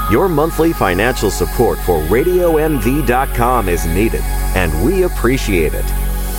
Your monthly financial support for RadioMV.com is needed, and we appreciate it.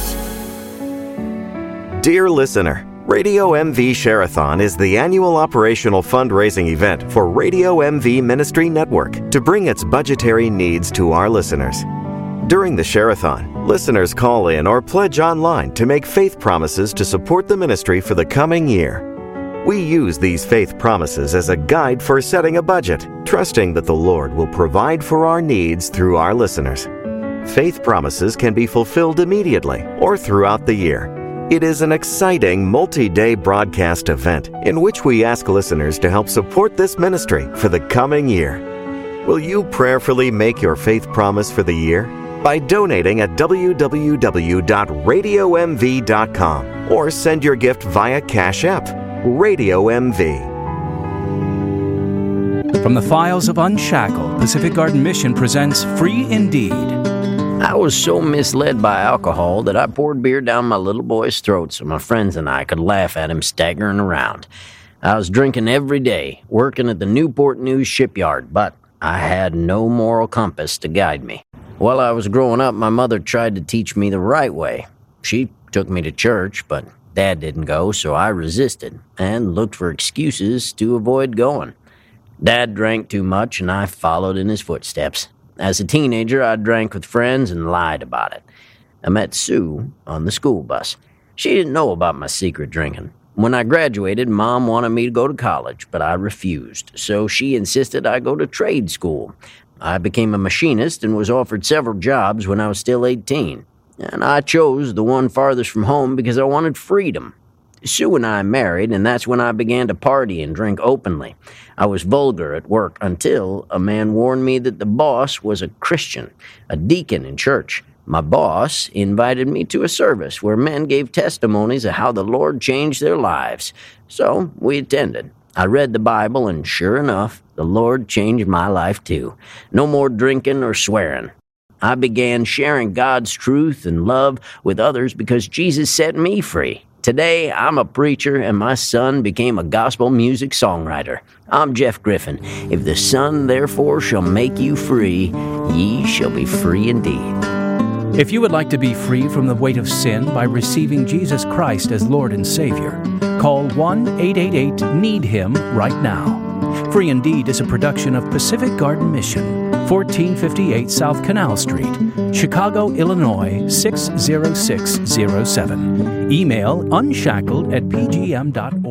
Dear listener, Radio MV Share-a-thon is the annual operational fundraising event for Radio MV Ministry Network to bring its budgetary needs to our listeners. During the Share-a-thon, listeners call in or pledge online to make faith promises to support the ministry for the coming year. We use these faith promises as a guide for setting a budget, trusting that the Lord will provide for our needs through our listeners. Faith promises can be fulfilled immediately or throughout the year. It is an exciting multi-day broadcast event in which we ask listeners to help support this ministry for the coming year. Will you prayerfully make your faith promise for the year? By donating at www.radiomv.com or send your gift via Cash App. Radio MV. From the files of Unshackled, Pacific Garden Mission presents Free Indeed. I was so misled by alcohol that I poured beer down my little boy's throat so my friends and I could laugh at him staggering around. I was drinking every day, working at the Newport News shipyard, but I had no moral compass to guide me. While I was growing up, my mother tried to teach me the right way. She took me to church, but Dad didn't go, so I resisted and looked for excuses to avoid going. Dad drank too much, and I followed in his footsteps. As a teenager, I drank with friends and lied about it. I met Sue on the school bus. She didn't know about my secret drinking. When I graduated, Mom wanted me to go to college, but I refused, so she insisted I go to trade school. I became a machinist and was offered several jobs when I was still 18. And I chose the one farthest from home because I wanted freedom. Sue and I married, and that's when I began to party and drink openly. I was vulgar at work until a man warned me that the boss was a Christian, a deacon in church. My boss invited me to a service where men gave testimonies of how the Lord changed their lives. So we attended. I read the Bible, and sure enough, the Lord changed my life too. No more drinking or swearing. I began sharing God's truth and love with others because Jesus set me free. Today, I'm a preacher, and my son became a gospel music songwriter. I'm Jeff Griffin. If the Son therefore shall make you free, ye shall be free indeed. If you would like to be free from the weight of sin by receiving Jesus Christ as Lord and Savior, call 1-888-NEED-HIM right now. Free Indeed is a production of Pacific Garden Mission, 1458 South Canal Street, Chicago, Illinois, 60607. Email unshackled@pgm.org.